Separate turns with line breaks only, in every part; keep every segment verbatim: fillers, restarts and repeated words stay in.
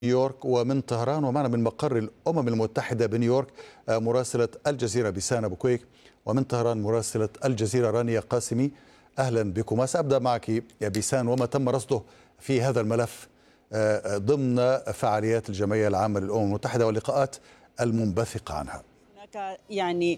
نيويورك ومن طهران، ومعنا من مقر الأمم المتحدة بنيويورك مراسلة الجزيرة بيسان أبو كويك، ومن طهران مراسلة الجزيرة رانيا قاسمي. أهلا بكما. سأبدأ معك يا بيسان، وما تم رصده في هذا الملف ضمن فعاليات الجمعية العامة للأمم المتحدة واللقاءات المنبثقة عنها.
هناك يعني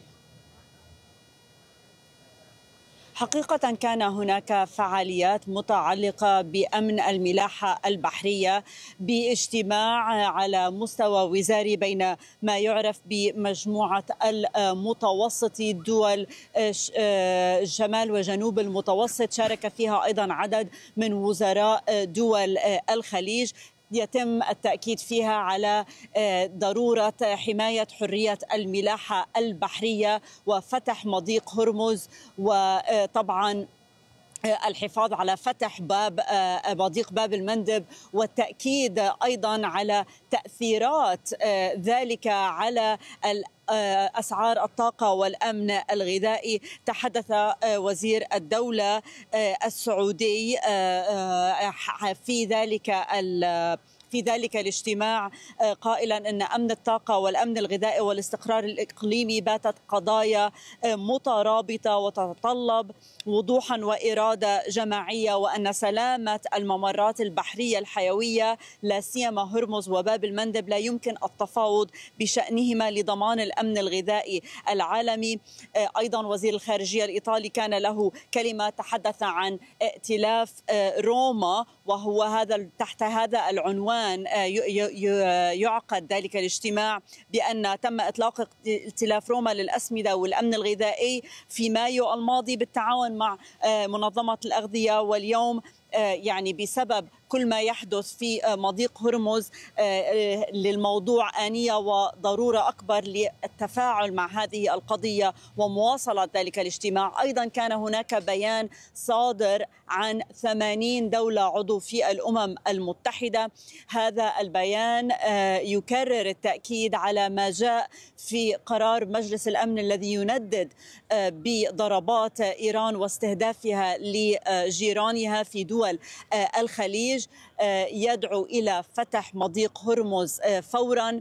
حقيقة كان هناك فعاليات متعلقة بأمن الملاحة البحرية باجتماع على مستوى وزاري بين ما يعرف بمجموعة المتوسطي دول شمال وجنوب المتوسط. شارك فيها أيضا عدد من وزراء دول الخليج. يتم التأكيد فيها على ضرورة حماية حرية الملاحة البحرية وفتح مضيق هرمز، وطبعا الحفاظ على فتح باب مضيق باب المندب، والتأكيد أيضا على تأثيرات ذلك على أسعار الطاقة والأمن الغذائي. تحدث وزير الدولة السعودي في ذلك في ذلك الاجتماع قائلا أن أمن الطاقة والأمن الغذائي والاستقرار الإقليمي باتت قضايا مترابطة وتتطلب وضوحا وإرادة جماعية، وأن سلامة الممرات البحرية الحيوية لا سيما هرمز وباب المندب لا يمكن التفاوض بشأنهما لضمان الأمن الغذائي العالمي. أيضا وزير الخارجية الإيطالي كان له كلمة، تحدث عن ائتلاف روما، وهو هذا تحت هذا العنوان يعقد ذلك الاجتماع، بأن تم إطلاق ائتلاف روما للأسمدة والأمن الغذائي في مايو الماضي بالتعاون مع منظمة الأغذية. واليوم يعني بسبب كل ما يحدث في مضيق هرمز للموضوع آنية وضرورة أكبر للتفاعل مع هذه القضية ومواصلة ذلك الاجتماع. أيضا كان هناك بيان صادر عن ثمانين دولة عضو في الأمم المتحدة. هذا البيان يكرر التأكيد على ما جاء في قرار مجلس الأمن الذي يندد بضربات إيران واستهدافها لجيرانها في دول الخليج، يدعو إلى فتح مضيق هرمز فورا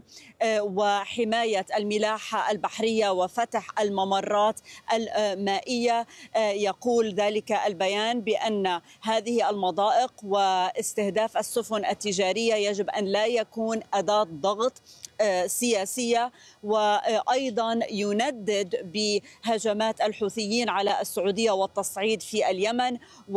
وحماية الملاحة البحرية وفتح الممرات المائية. يقول ذلك البيان بأن هذه المضائق واستهداف السفن التجارية يجب أن لا يكون أداة ضغط سياسية، وأيضا يندد بهجمات الحوثيين على السعودية والتصعيد في اليمن،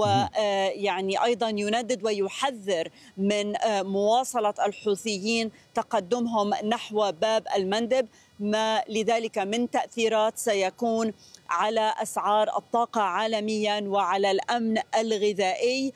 ويعني أيضا يندد ويحذر من مواصلة الحوثيين تقدمهم نحو باب المندب، ما لذلك من تأثيرات سيكون على أسعار الطاقة عالميا وعلى الأمن الغذائي،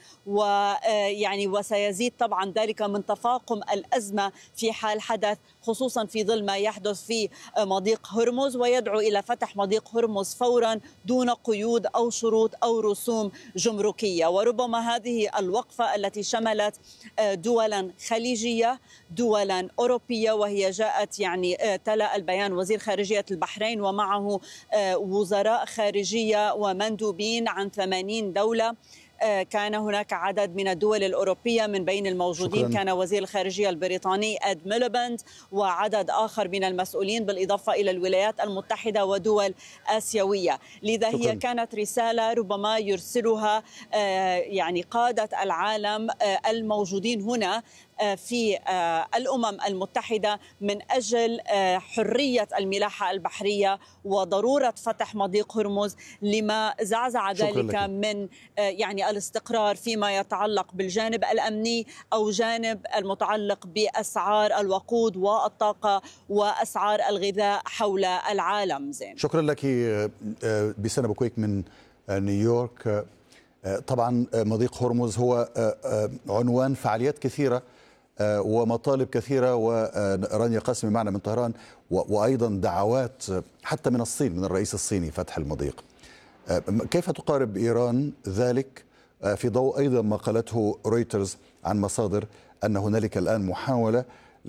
ويعني وسيزيد طبعا ذلك من تفاقم الأزمة في حال حدث، خصوصا في ظل ما يحدث في مضيق هرمز. ويدعو إلى فتح مضيق هرمز فورا دون قيود أو شروط أو رسوم جمركية. وربما هذه الوقفة التي شملت دولا خليجية دولا أوروبية، وهي جاءت يعني تلا البيان وزير خارجية البحرين ومعه وزراء خارجية ومندوبين عن ثمانين دولة. كان هناك عدد من الدول الأوروبية من بين الموجودين. شكراً. كان وزير الخارجية البريطاني إد ميليباند وعدد آخر من المسؤولين، بالإضافة إلى الولايات المتحدة ودول آسيوية. لذا شكراً. هي كانت رسالة ربما يرسلها يعني قادة العالم الموجودين هنا في الأمم المتحدة من أجل حرية الملاحة البحرية وضرورة فتح مضيق هرمز، لما زعزع ذلك من يعني الاستقرار فيما يتعلق بالجانب الأمني أو جانب المتعلق بأسعار الوقود والطاقة وأسعار الغذاء حول العالم. زين،
شكرا لك بيسان أبو كويك من نيويورك. طبعا مضيق هرمز هو عنوان فعاليات كثيرة ومطالب كثيرة، ورانيا قاسمي معنا من طهران، وأيضا دعوات حتى من الصين، من الرئيس الصيني فتح المضيق. كيف تقارب إيران ذلك في ضوء أيضا ما قالته رويترز عن مصادر أن هنالك الآن محاولة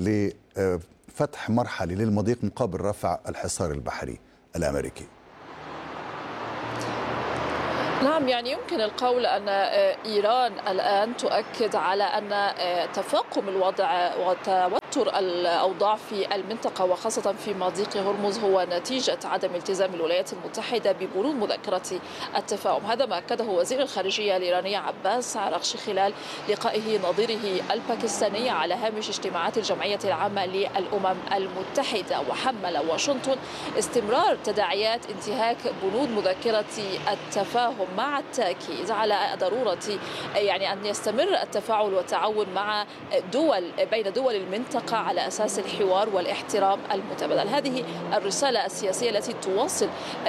لفتح مرحلي للمضيق مقابل رفع الحصار البحري الأمريكي؟
نعم، يعني يمكن القول أن إيران الآن تؤكد على أن تفاقم الوضع وتوتر الأوضاع في المنطقة وخاصة في مضيق هرمز هو نتيجة عدم التزام الولايات المتحدة ببنود مذكرة التفاهم. هذا ما أكده وزير الخارجية الإيراني عباس عراقشي خلال لقائه نظيره الباكستاني على هامش اجتماعات الجمعية العامة للأمم المتحدة. وحمل واشنطن استمرار تداعيات انتهاك بنود مذكرة التفاهم مع التأكيد على ضرورة يعني أن يستمر التفاعل والتعاون مع دول بين دول المنطقة على أساس الحوار والاحترام المتبادل. هذه الرسالة السياسية التي تواصل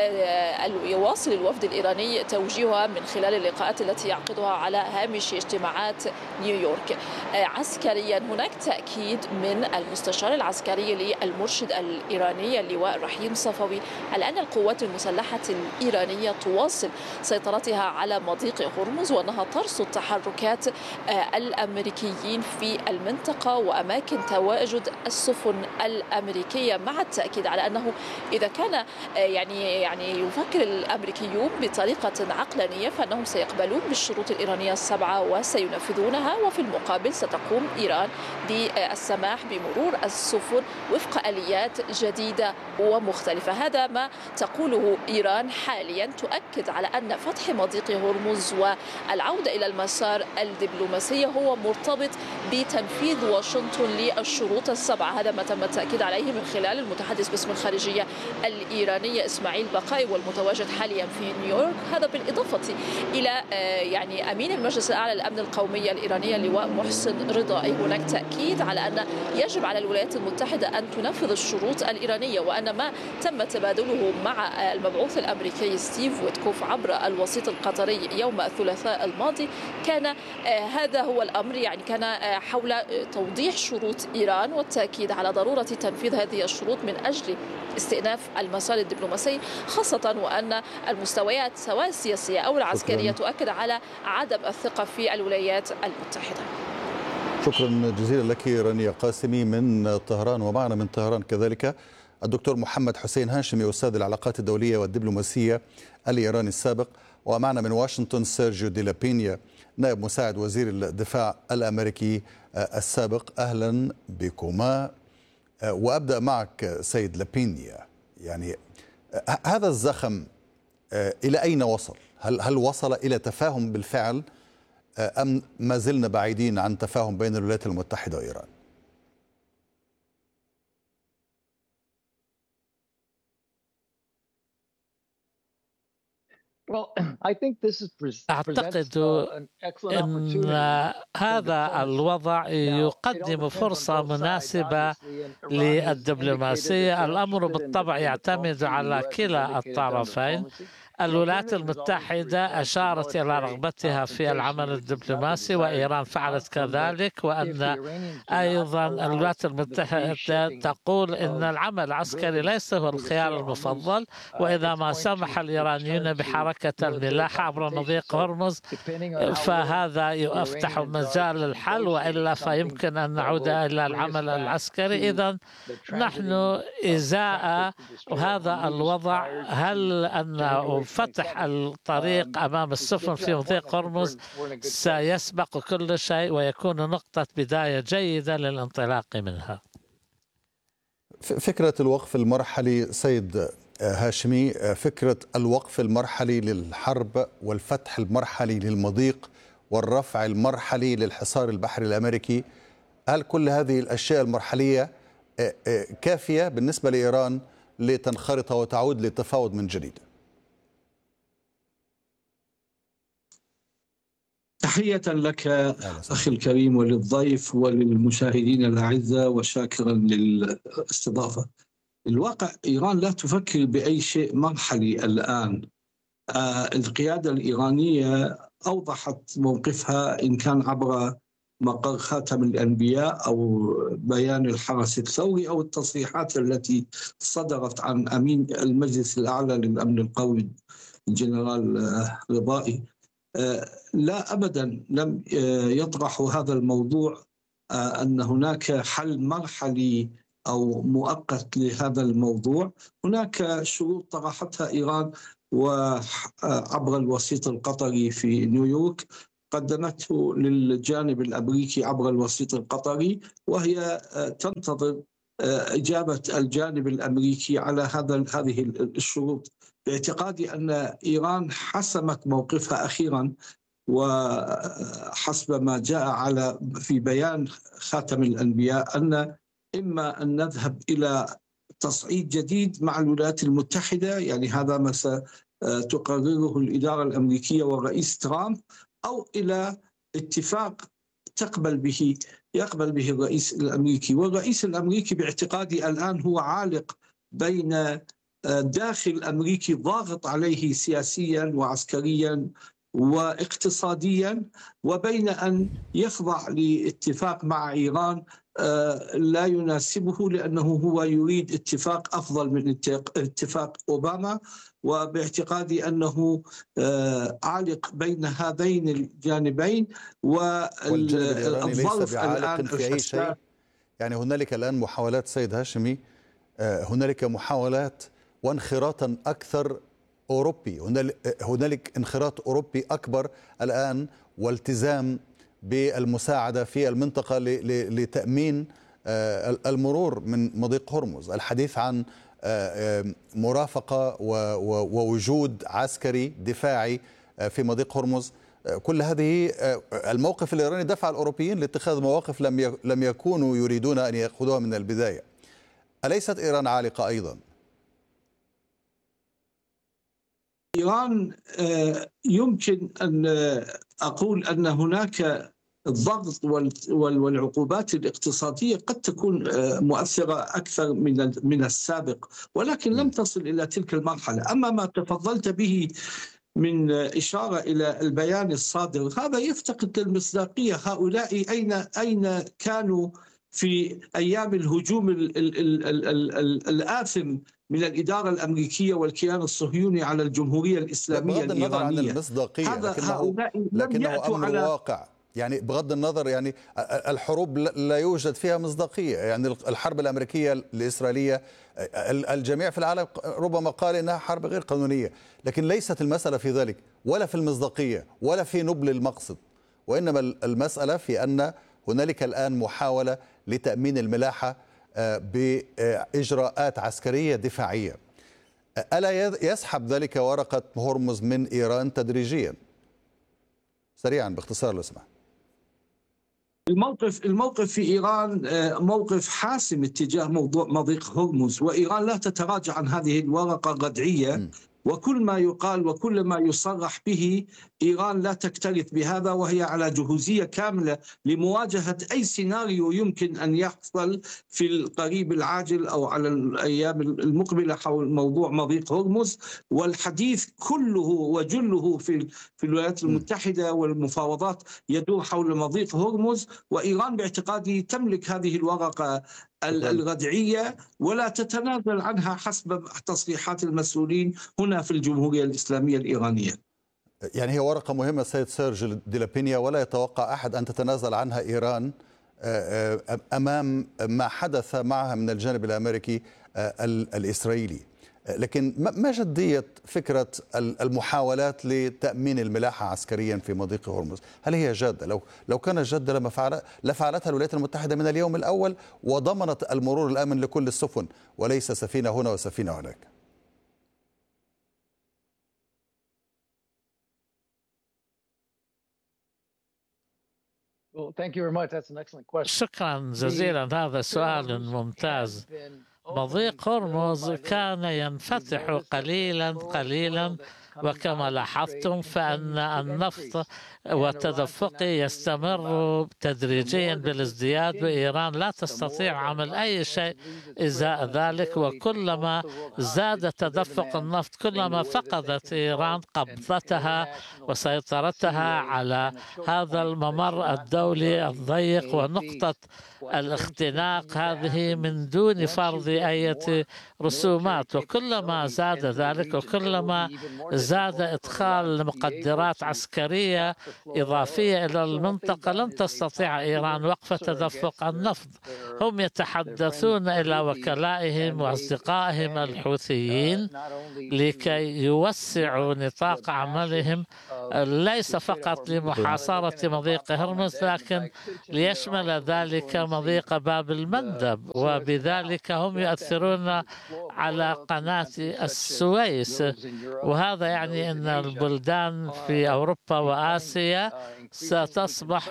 يواصل الوفد الإيراني توجيهها من خلال اللقاءات التي يعقدها على هامش اجتماعات نيويورك. عسكريا هناك تأكيد من المستشار العسكري للمرشد الإيراني اللواء رحيم صفوي على أن القوات المسلحة الإيرانية تواصل سيطرتها على مضيق هرمز وأنها ترصد تحركات الأمريكيين في المنطقة وأماكن تواجد السفن الأمريكية، مع التأكيد على أنه إذا كان يعني يعني يفكر الأمريكيون بطريقة عقلانية فأنهم سيقبلون بالشروط الإيرانية السبعة وسينفذونها، وفي المقابل ستقوم إيران بالسماح بمرور السفن وفق آليات جديدة ومختلفة. هذا ما تقوله إيران حاليا، تؤكد على أن فتح مضيق هرمز والعودة إلى المسار الدبلوماسي هو مرتبط بتنفيذ واشنطن للشروط السبعة. هذا ما تم التأكيد عليه من خلال المتحدث باسم الخارجية الإيرانية إسماعيل بقاي والمتواجد حاليا في نيويورك. هذا بالإضافة إلى يعني أمين المجلس الأعلى للأمن القومي الإيراني اللواء محسن رضا. هناك تأكيد على أن يجب على الولايات المتحدة أن تنفذ الشروط الإيرانية، وأن ما تم تبادله مع المبعوث الأمريكي ستيف ويتكوف عبر الوسيط القطري يوم الثلاثاء الماضي كان هذا هو الأمر، يعني كان حول توضيح شروط إيران والتأكيد على ضرورة تنفيذ هذه الشروط من أجل استئناف المسار الدبلوماسي، خاصة وأن المستويات سواء السياسية أو العسكرية تؤكد على عدم الثقة في الولايات المتحدة.
شكرا جزيلا لك رانيا قاسمي من طهران، ومعنا من طهران كذلك الدكتور محمد حسين هاشمي أستاذ العلاقات الدولية والدبلوماسية الإيراني السابق، ومعنا من واشنطن سيرجيو دي لابينيا نائب مساعد وزير الدفاع الأمريكي السابق. أهلا بكما. وأبدأ معك سيد لابينيا، يعني هذا الزخم إلى أين وصل؟ هل هل وصل إلى تفاهم بالفعل أم ما زلنا بعيدين عن تفاهم بين الولايات المتحدة وإيران؟
أعتقد أن هذا الوضع يقدم فرصة مناسبة للدبلوماسية. الأمر بالطبع يعتمد على كلا الطرفين. الولايات المتحدة أشارت إلى رغبتها في العمل الدبلوماسي وإيران فعلت كذلك، وأن أيضا الولايات المتحدة تقول أن العمل العسكري ليس هو الخيار المفضل، وإذا ما سمح الإيرانيون بحركة الملاحة عبر مضيق هرمز فهذا يفتح مجال للحل، وإلا فيمكن أن نعود إلى العمل العسكري. إذن نحن إزاء هذا الوضع، هل أن فتح الطريق أمام السفن في مضيق هرمز سيسبق كل شيء ويكون نقطة بداية جيدة للانطلاق منها.
فكرة الوقف المرحلي سيد هاشمي، فكرة الوقف المرحلي للحرب والفتح المرحلي للمضيق والرفع المرحلي للحصار البحري الأمريكي، هل كل هذه الأشياء المرحلية كافية بالنسبة لإيران لتنخرط وتعود للتفاوض من جديد؟
تحية لك أخي الكريم وللضيف وللمشاهدين الأعزاء، وشاكرا للاستضافة. الواقع إيران لا تفكر بأي شيء مرحلي الآن. آه القيادة الإيرانية أوضحت موقفها إن كان عبر مقر خاتم الأنبياء أو بيان الحرس الثوري أو التصريحات التي صدرت عن أمين المجلس الأعلى للأمن القومي الجنرال رضائي. لا أبدا لم يطرحوا هذا الموضوع أن هناك حل مرحلي أو مؤقت لهذا الموضوع. هناك شروط طرحتها إيران وعبر الوسيط القطري في نيويورك قدمته للجانب الأمريكي عبر الوسيط القطري، وهي تنتظر إجابة الجانب الأمريكي على هذا هذه الشروط. باعتقادي أن إيران حسمت موقفها أخيرا، وحسب ما جاء على في بيان خاتم الأنبياء أن إما أن نذهب إلى تصعيد جديد مع الولايات المتحدة، يعني هذا ما ستقرره الإدارة الأمريكية والرئيس ترامب، أو إلى اتفاق تقبل به يقبل به الرئيس الأمريكي. والرئيس الأمريكي باعتقادي الآن هو عالق بين داخل أمريكي ضاغط عليه سياسيا وعسكريا واقتصاديا، وبين أن يخضع لاتفاق مع إيران لا يناسبه، لأنه هو يريد اتفاق أفضل من اتفاق أوباما. وباعتقادي أنه عالق بين هذين الجانبين، والظرف الآن
في أي شيء. يعني هنالك الآن محاولات سيد هاشمي، هنالك محاولات وانخراطا أكثر أوروبي، هنالك انخراط أوروبي أكبر الآن، والتزام بالمساعدة في المنطقة لتأمين المرور من مضيق هرمز، الحديث عن مرافقة ووجود عسكري دفاعي في مضيق هرمز. كل هذه الموقف الإيراني دفع الأوروبيين لاتخاذ مواقف لم لم يكونوا يريدون أن يأخذوها من البداية. أليست إيران عالقة أيضا؟
إيران يمكن أن أقول أن هناك الضغط والعقوبات الاقتصادية قد تكون مؤثرة أكثر من من السابق، ولكن لم تصل إلى تلك المرحلة. أما ما تفضلت به من إشارة إلى البيان الصادر، هذا يفتقد المصداقية. هؤلاء أين أين كانوا في أيام الهجوم ال ال ال ال ال ال الآثم من الإدارة الأمريكية والكيان الصهيوني على الجمهورية الإسلامية
بغض النظر
الإيرانية؟
عن المصداقية،
هذا
لكنه,
هؤلاء
لكنه أمر على واقع. يعني بغض النظر، يعني الحروب لا يوجد فيها مصداقية. يعني الحرب الأمريكية الإسرائيلية الجميع في العالم ربما قال إنها حرب غير قانونية، لكن ليست المسألة في ذلك ولا في المصداقية ولا في نبل المقصد، وإنما المسألة في أن هنالك الآن محاولة لتأمين الملاحة بإجراءات عسكرية دفاعية. ألا يسحب ذلك ورقة هرمز من إيران تدريجيا؟ سريعا باختصار لو سمحت.
الموقف الموقف في إيران موقف حاسم اتجاه موضوع مضيق هرمز، وإيران لا تتراجع عن هذه الورقة الردعية. م. وكل ما يقال وكل ما يصرح به إيران لا تكترث بهذا، وهي على جهوزية كاملة لمواجهة أي سيناريو يمكن أن يحصل في القريب العاجل أو على الأيام المقبلة حول موضوع مضيق هرمز. والحديث كله وجله في في الولايات المتحدة والمفاوضات يدور حول مضيق هرمز، وإيران باعتقادي تملك هذه الورقة الردعية ولا تتنازل عنها حسب تصريحات المسؤولين هنا في الجمهورية الإسلامية الإيرانية.
يعني هي ورقة مهمة سيد سيرج ديلابينيا، ولا يتوقع أحد أن تتنازل عنها إيران أمام ما حدث معها من الجانب الأمريكي الإسرائيلي. لكن ما جدية فكرة المحاولات لتأمين الملاحة عسكريا في مضيق هرمز؟ هل هي جادة؟ لو لو كانت جادة لما فعل لفعلتها الولايات المتحدة من اليوم الأول وضمنت المرور الآمن لكل السفن، وليس سفينة هنا وسفينة هناك.
شكرا جزيلا، هذا سؤال ممتاز. مضيق هرمز كان ينفتح قليلا قليلا، وكما لاحظتم فإن النفط والتدفق يستمر تدريجيا بالازدياد، وإيران لا تستطيع عمل أي شيء إزاء ذلك. وكلما زاد تدفق النفط كلما فقدت إيران قبضتها وسيطرتها على هذا الممر الدولي الضيق ونقطة الاختناق هذه من دون فرض أي رسومات. وكلما زاد ذلك وكلما زاد إدخال مقدرات عسكرية إضافية إلى المنطقة لن تستطيع إيران وقف تدفق النفط. هم يتحدثون إلى وكلائهم وأصدقائهم الحوثيين لكي يوسعوا نطاق عملهم ليس فقط لمحاصرة مضيق هرمز، لكن ليشمل ذلك مضيق باب المندب، وبذلك هم يؤثرون على قناة السويس. وهذا يعني أن البلدان في أوروبا وآسيا ستصبح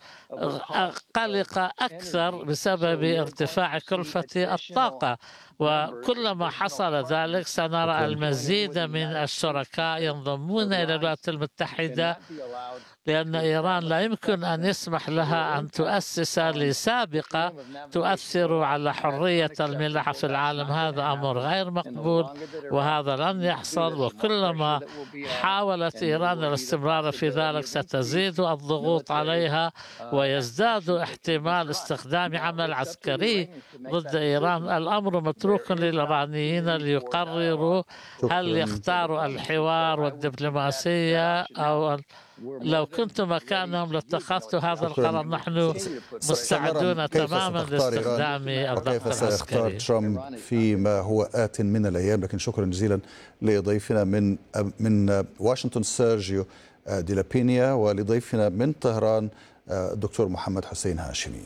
قلقة أكثر بسبب ارتفاع كلفة الطاقة، وكلما حصل ذلك سنرى المزيد من الشركاء ينضمون إلى الولايات المتحدة، لأن إيران لا يمكن أن يسمح لها أن تؤسس لسابقة تؤثر على حرية الملاحة في العالم. هذا أمر غير مقبول وهذا لن يحصل، وكلما حاولت إيران الاستمرار في ذلك ستزيد الضغوط عليها ويزداد احتمال استخدام عمل عسكري ضد إيران. الأمر متروك للإيرانيين ليقرروا هل يختاروا الحوار والدبلوماسية أو لو كنت مكانهم لاتخذت هذا القرار. نحن مستعدون تماما لاستخدام الضغط العسكري.
كيف سيختار ترامب فيما هو آت من الأيام. لكن شكرا جزيلا لضيفنا من من واشنطن سيرجيو دي لا بينيا، ولضيفنا من طهران الدكتور محمد حسين هاشمي.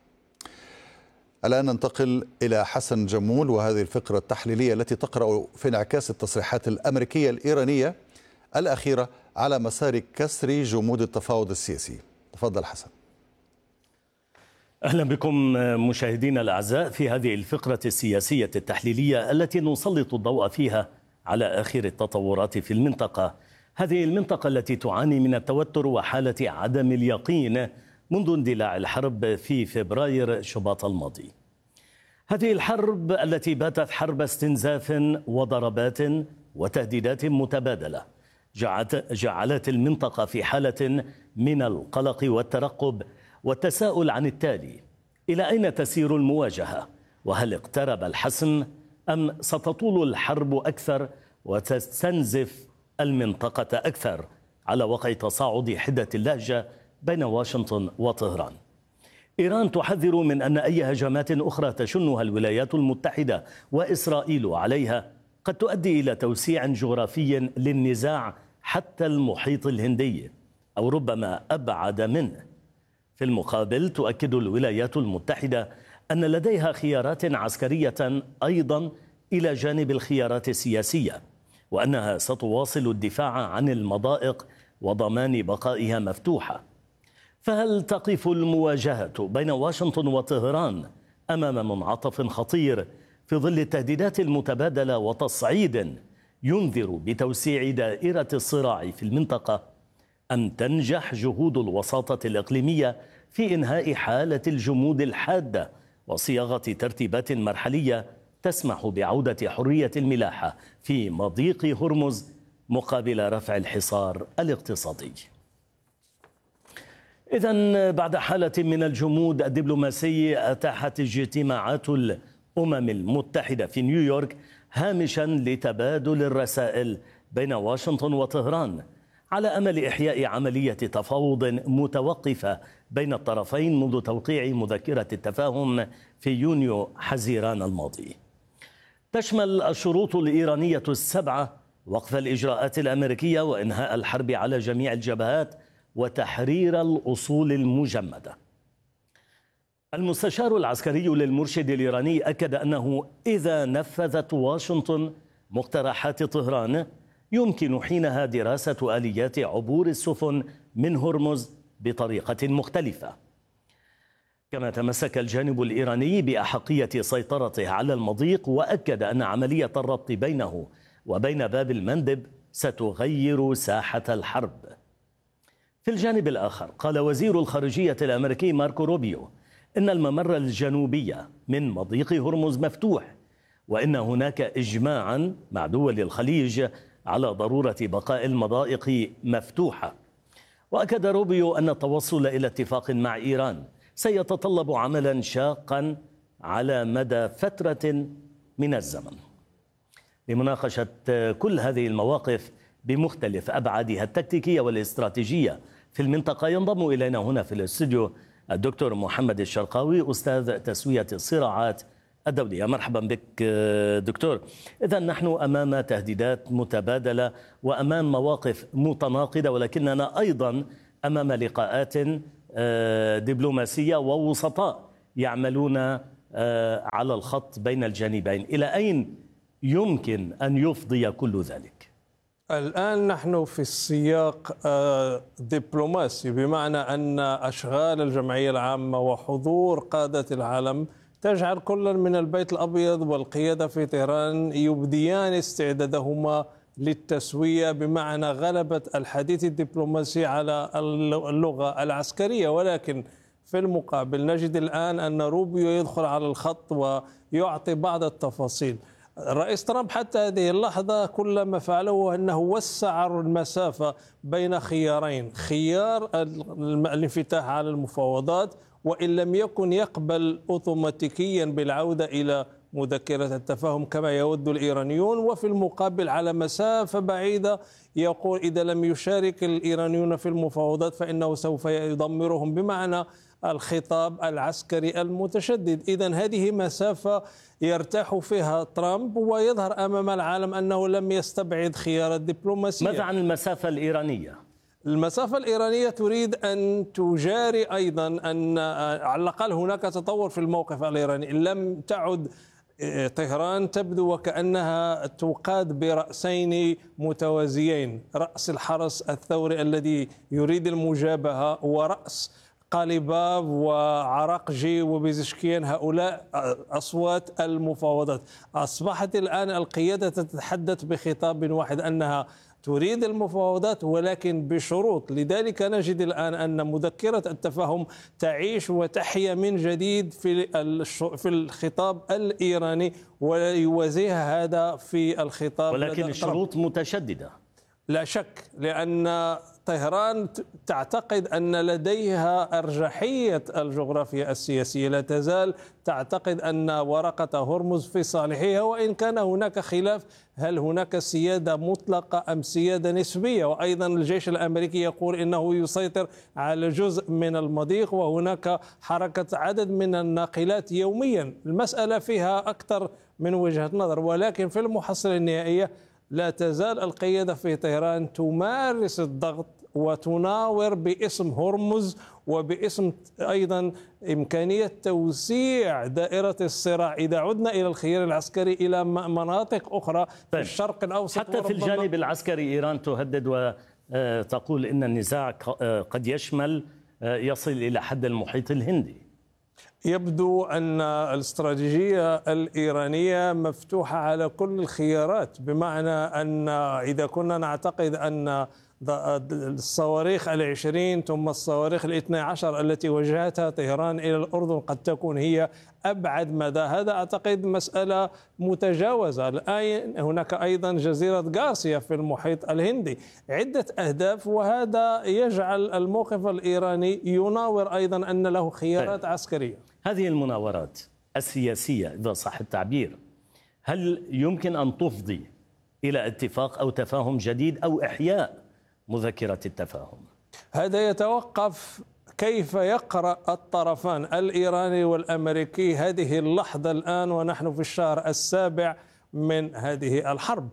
الآن ننتقل إلى حسن جمول وهذه الفقرة التحليلية التي تقرأ في انعكاس التصريحات الأمريكية الإيرانية الأخيرة على مسار كسر جمود التفاوض السياسي. تفضل حسن.
أهلا بكم مشاهدينا الأعزاء في هذه الفقرة السياسية التحليلية التي نسلط الضوء فيها على آخر التطورات في المنطقة. هذه المنطقة التي تعاني من التوتر وحالة عدم اليقين منذ اندلاع الحرب في فبراير شباط الماضي. هذه الحرب التي باتت حرب استنزاف وضربات وتهديدات متبادلة جعلت المنطقة في حالة من القلق والترقب والتساؤل عن التالي: إلى أين تسير المواجهة؟ وهل اقترب الحسم أم ستطول الحرب أكثر وتستنزف المنطقة أكثر على وقع تصاعد حدة اللهجة بين واشنطن وطهران؟ إيران تحذر من أن أي هجمات أخرى تشنها الولايات المتحدة وإسرائيل عليها قد تؤدي إلى توسيع جغرافي للنزاع حتى المحيط الهندي أو ربما أبعد منه. في المقابل تؤكد الولايات المتحدة أن لديها خيارات عسكرية أيضا إلى جانب الخيارات السياسية، وأنها ستواصل الدفاع عن المضائق وضمان بقائها مفتوحة. فهل تقف المواجهة بين واشنطن وطهران أمام منعطف خطير في ظل التهديدات المتبادلة وتصعيد ينذر بتوسيع دائرة الصراع في المنطقة، أم تنجح جهود الوساطة الإقليمية في إنهاء حالة الجمود الحادة وصياغة ترتيبات مرحلية تسمح بعودة حرية الملاحة في مضيق هرمز مقابل رفع الحصار الاقتصادي؟ إذن بعد حالة من الجمود الدبلوماسي أتاحت اجتماعات الأمم المتحدة في نيويورك هامشا لتبادل الرسائل بين واشنطن وطهران على أمل إحياء عملية تفاوض متوقفة بين الطرفين منذ توقيع مذكرة التفاهم في يونيو حزيران الماضي. تشمل الشروط الإيرانية السبعة وقف الإجراءات الأمريكية وإنهاء الحرب على جميع الجبهات وتحرير الأصول المجمدة. المستشار العسكري للمرشد الإيراني أكد أنه إذا نفذت واشنطن مقترحات طهران يمكن حينها دراسة آليات عبور السفن من هرمز بطريقة مختلفة. كما تمسك الجانب الإيراني بأحقية سيطرته على المضيق، وأكد أن عملية الربط بينه وبين باب المندب ستغير ساحة الحرب. في الجانب الآخر قال وزير الخارجية الأمريكي ماركو روبيو إن الممر الجنوبي من مضيق هرمز مفتوح، وإن هناك إجماعا مع دول الخليج على ضرورة بقاء المضائق مفتوحة. وأكد روبيو أن التوصل إلى اتفاق مع إيران سيتطلب عملا شاقا على مدى فترة من الزمن. لمناقشة كل هذه المواقف بمختلف أبعادها التكتيكية والاستراتيجية في المنطقة. ينضم إلينا هنا في الاستوديو الدكتور محمد الشرقاوي أستاذ تسوية الصراعات الدولية. مرحبا بك دكتور. إذا نحن أمام تهديدات متبادلة وأمام مواقف متناقضة، ولكننا أيضا أمام لقاءات دبلوماسية ووسطاء يعملون على الخط بين الجانبين. إلى أين يمكن أن يفضي كل ذلك؟
الآن نحن في السياق دبلوماسي، بمعنى أن أشغال الجمعية العامة وحضور قادة العالم تجعل كل من البيت الأبيض والقيادة في طهران يبديان استعدادهما للتسوية، بمعنى غلبة الحديث الدبلوماسي على اللغة العسكرية. ولكن في المقابل نجد الآن أن روبيو يدخل على الخط ويعطي بعض التفاصيل. الرئيس ترامب حتى هذه اللحظة كل ما فعله أنه وسع المسافة بين خيارين: خيار الانفتاح على المفاوضات، وإن لم يكن يقبل أوتوماتيكيا بالعودة إلى مذكرة التفاهم كما يود الإيرانيون، وفي المقابل على مسافة بعيدة يقول إذا لم يشارك الإيرانيون في المفاوضات فإنه سوف يدمرهم، بمعنى الخطاب العسكري المتشدد. إذن هذه مسافة يرتاح فيها ترامب ويظهر أمام العالم أنه لم يستبعد خيار الدبلوماسية.
ماذا عن المسافة الإيرانية؟
المسافة الإيرانية تريد أن تجاري أيضا أن على الأقل هناك تطور في الموقف الإيراني. لم تعد طهران تبدو وكأنها تقاد برأسين متوازيين: رأس الحرس الثوري الذي يريد المجابهة، ورأس قاليباف وعراقجي وبيزشكيان، هؤلاء أصوات المفاوضات. أصبحت الآن القيادة تتحدث بخطاب واحد أنها تريد المفاوضات ولكن بشروط. لذلك نجد الآن أن مذكرة التفاهم تعيش وتحيا من جديد في في الخطاب الإيراني، ويوازيها هذا في الخطاب،
ولكن الشروط متشددة
لا شك، لأن طهران تعتقد أن لديها أرجحية الجغرافيا السياسية، لا تزال تعتقد أن ورقة هرمز في صالحها، وإن كان هناك خلاف هل هناك سيادة مطلقة أم سيادة نسبية. وأيضا الجيش الأمريكي يقول إنه يسيطر على جزء من المضيق، وهناك حركة عدد من الناقلات يوميا. المسألة فيها أكثر من وجهة نظر، ولكن في المحصلة النهائية لا تزال القيادة في طهران تمارس الضغط وتناور باسم هرمز وباسم أيضا إمكانية توسيع دائرة الصراع إذا عدنا إلى الخيار العسكري إلى مناطق أخرى في الشرق الأوسط.
حتى في الجانب العسكري إيران تهدد وتقول إن النزاع قد يشمل يصل إلى حد المحيط الهندي.
يبدو أن الاستراتيجية الإيرانية مفتوحة على كل الخيارات، بمعنى أن إذا كنا نعتقد أن الصواريخ العشرين ثم الصواريخ الاثنى عشر التي وجهتها طهران إلى الأردن قد تكون هي أبعد مدى، هذا أعتقد مسألة متجاوزة. الآن هناك أيضا جزيرة غارسيا في المحيط الهندي، عدة أهداف، وهذا يجعل الموقف الإيراني يناور أيضا أن له خيارات عسكرية.
هذه المناورات السياسية إذا صح التعبير، هل يمكن أن تفضي إلى اتفاق أو تفاهم جديد أو إحياء مذكرة التفاهم؟
هذا يتوقف كيف يقرأ الطرفان الإيراني والأمريكي هذه اللحظة الآن ونحن في الشهر السابع من هذه الحرب.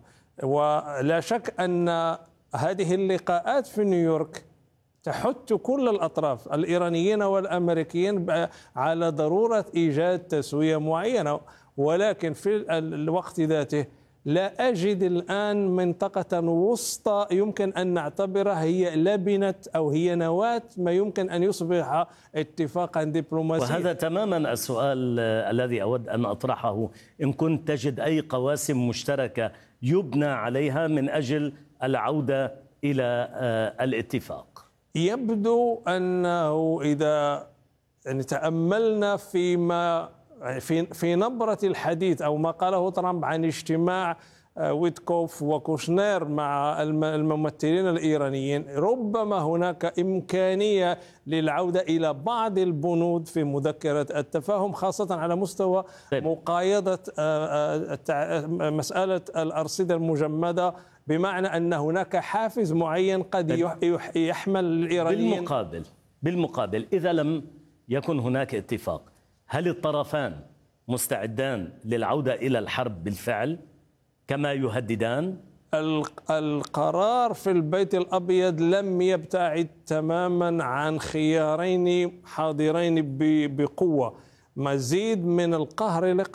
ولا شك أن هذه اللقاءات في نيويورك تحث كل الأطراف الإيرانيين والأمريكيين على ضرورة إيجاد تسوية معينة، ولكن في الوقت ذاته لا أجد الآن منطقة وسطى يمكن أن نعتبرها هي لبنة أو هي نواة ما يمكن أن يصبح اتفاقا دبلوماسيا.
وهذا تماما السؤال الذي أود أن أطرحه: إن كنت تجد أي قواسم مشتركة يبنى عليها من أجل العودة إلى الاتفاق.
يبدو أنه إذا يعني تأملنا فيما في في نبرة الحديث أو ما قاله ترامب عن اجتماع ويتكوف وكوشنير مع الممثلين الإيرانيين، ربما هناك إمكانية للعودة إلى بعض البنود في مذكرة التفاهم، خاصة على مستوى مقايضة مسألة الأرصدة المجمدة، بمعنى أن هناك حافز معين قد يحمل الإيرانيين.
بالمقابل بالمقابل إذا لم يكن هناك اتفاق، هل الطرفان مستعدان للعودة إلى الحرب بالفعل كما يهددان؟
القرار في البيت الأبيض لم يبتعد تماما عن خيارين حاضرين بقوة: مزيد من القهر الاقتصادي